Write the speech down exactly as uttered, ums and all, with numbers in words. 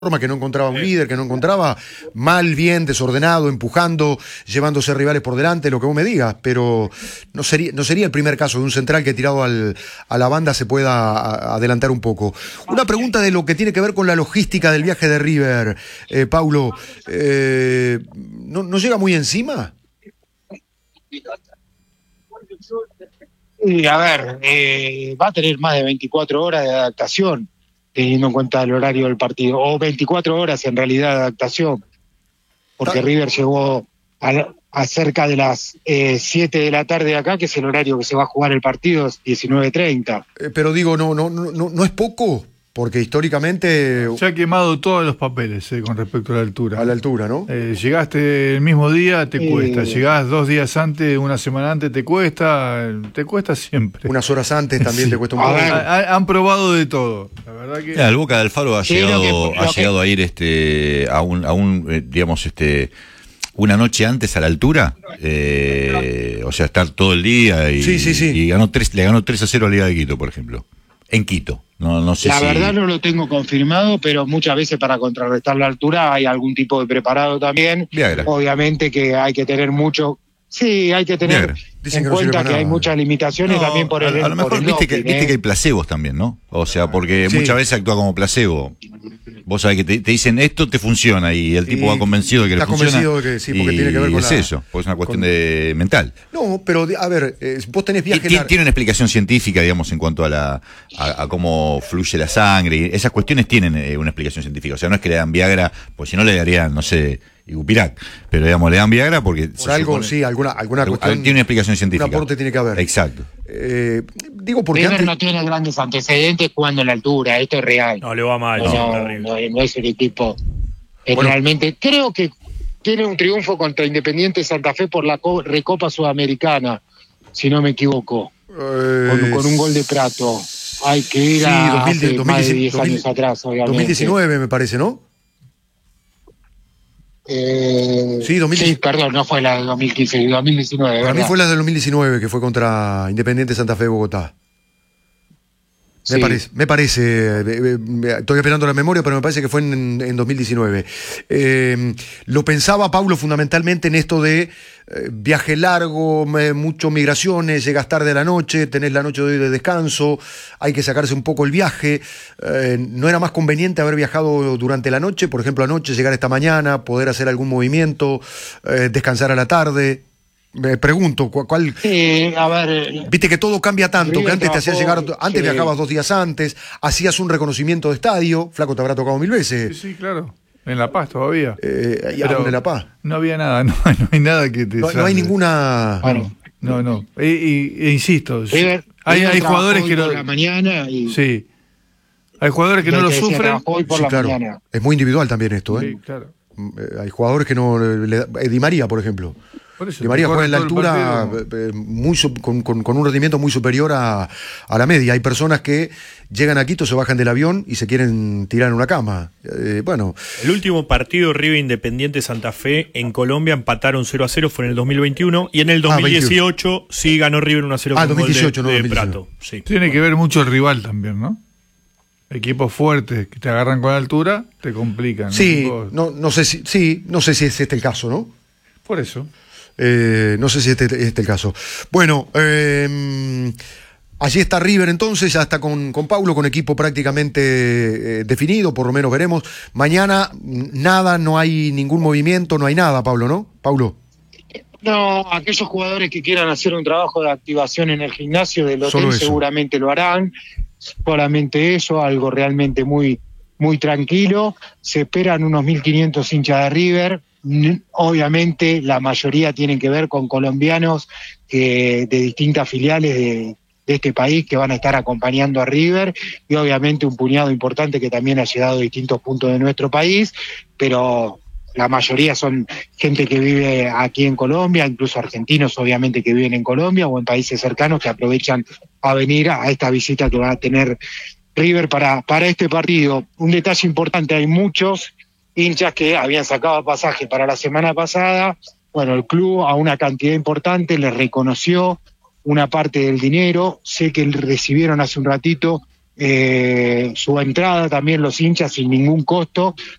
que no encontraba un líder, que no encontraba, mal, bien, desordenado, empujando, llevándose rivales por delante, lo que vos me digas, pero no sería, no sería el primer caso de un central que tirado al, a la banda se pueda a, adelantar un poco. Una pregunta de lo que tiene que ver con la logística del viaje de River, eh, Paulo, eh, ¿no, ¿no llega muy encima? Sí, a ver, eh, va a tener más de veinticuatro horas de adaptación, teniendo en cuenta el horario del partido, o veinticuatro horas en realidad de adaptación, porque ah. River llegó a, a cerca de las eh, siete de la tarde acá, que es el horario que se va a jugar el partido, es diecinueve treinta. Eh, pero digo, no, no, no, no es poco. Porque históricamente... Se ha quemado todos los papeles eh, con respecto a la altura. A la altura, ¿no? Eh, llegaste el mismo día, te eh... cuesta. Llegás dos días antes, una semana antes, te cuesta. Te cuesta siempre. Unas horas antes también sí. te cuesta un poco. Ha, han probado de todo. La verdad que... Ya, el Boca de Alfaro ha sí, llegado, que, ha llegado que... a ir este, a un, a un eh, digamos, este... una noche antes a la altura, eh, o sea, estar todo el día y, sí, sí, sí. y ganó tres, le ganó tres a cero a Liga de Quito, por ejemplo. En Quito. No, no sé la si... verdad no lo tengo confirmado, pero muchas veces para contrarrestar la altura hay algún tipo de preparado también. Viagra. Obviamente que hay que tener mucho... Sí, hay que tener en que cuenta no que hay muchas limitaciones no, también por el A, a lo mejor el viste, doping, que, viste ¿eh? que hay placebos también, ¿no? O sea, porque sí. muchas veces actúa como placebo. Vos sabés que te, te dicen esto te funciona y el tipo y va convencido de que le funciona. Está convencido de que sí, porque tiene que ver con es la... eso, porque es una cuestión con... de mental. No, pero a ver, eh, vos tenés viaje... Tiene, tiene una explicación científica, digamos, en cuanto a la a, a cómo fluye la sangre. Y esas cuestiones tienen eh, una explicación científica. O sea, no es que le dan Viagra, pues si no le darían, no sé... y Gupirac, pero digamos le dan Viagra porque por algo supone, sí, alguna alguna cuestión, tiene una explicación científica. Un aporte tiene que haber. Exacto. Eh, digo porque River antes... no tiene grandes antecedentes cuando en la altura, esto es real. No le va mal. No, no, no, no es el equipo. Bueno, realmente creo que tiene un triunfo contra Independiente Santa Fe por la Recopa Sudamericana, si no me equivoco, eh, con, con un gol de Prato. Hay que ir sí, a dos mil, hace dos mil, más de diez dos mil, años atrás, obviamente. dos mil diecinueve me parece, ¿no? Eh, sí, dos mil diecinueve. Sí, perdón, no fue la de dos mil quince, dos mil diecinueve. Para ¿verdad? mí fue la de dos mil diecinueve, que fue contra Independiente Santa Fe de Bogotá. Me, sí. parece, me parece, estoy esperando la memoria, pero me parece que fue en, en dos mil diecinueve. Eh, lo pensaba Paulo fundamentalmente en esto de eh, viaje largo, eh, muchas migraciones, llegas tarde a la noche, tenés la noche de hoy de descanso, hay que sacarse un poco el viaje. Eh, ¿No era más conveniente haber viajado durante la noche? Por ejemplo, anoche, llegar esta mañana, poder hacer algún movimiento, eh, descansar a la tarde. Me pregunto, ¿cuál? Sí, a ver. Viste que todo cambia tanto, River que antes trabajó, te hacías llegar, antes sí. viajabas dos días antes, hacías un reconocimiento de estadio, flaco, te habrá tocado mil veces. Sí, sí, claro. En La Paz todavía. Eh, y aún en La Paz. No había nada, no, no hay nada que te No, no hay ninguna. Bueno, no, no. E, e, e insisto, River, hay, River hay jugadores que por no. la mañana y... Sí. Hay jugadores que no lo sufren. Hoy por sí, la claro. mañana. Es muy individual también esto, ¿eh? Sí, claro. Hay jugadores que no. Le, Di María, por ejemplo. Di María juega en la altura muy, con, con, con un rendimiento muy superior a, a la media. Hay personas que llegan a Quito, se bajan del avión y se quieren tirar en una cama. Eh, bueno. El último partido River Independiente Santa Fe en Colombia empataron cero a cero, fue en el dos mil veintiuno, y en el dos mil dieciocho ah, sí ganó River uno a cero ah, con dos mil dieciocho, gol de, no, de Prato. Sí. Tiene que ver mucho el rival también, ¿no? Equipos fuertes que te agarran con altura te complican. Sí, no, no sé si, sí, no sé si es este el caso, ¿no? Por eso. Eh, no sé si este es este el caso. Bueno, eh, allí está River entonces, ya está con, con Paulo, con equipo prácticamente eh, definido, por lo menos veremos. Mañana nada, no hay ningún movimiento, no hay nada, Paulo, ¿no? Paulo. No, aquellos jugadores que quieran hacer un trabajo de activación en el gimnasio del hotel seguramente lo harán. Solamente eso, algo realmente muy, muy tranquilo. Se esperan unos mil quinientos hinchas de River. Obviamente la mayoría tienen que ver con colombianos que, de distintas filiales de, de este país que van a estar acompañando a River, y obviamente un puñado importante que también ha llegado de distintos puntos de nuestro país, pero la mayoría son gente que vive aquí en Colombia, incluso argentinos obviamente que viven en Colombia o en países cercanos que aprovechan a venir a esta visita que va a tener River para, para este partido. Un detalle importante, hay muchos hinchas que habían sacado pasaje para la semana pasada. Bueno, el club a una cantidad importante les reconoció una parte del dinero. Sé que recibieron hace un ratito eh, su entrada también los hinchas sin ningún costo,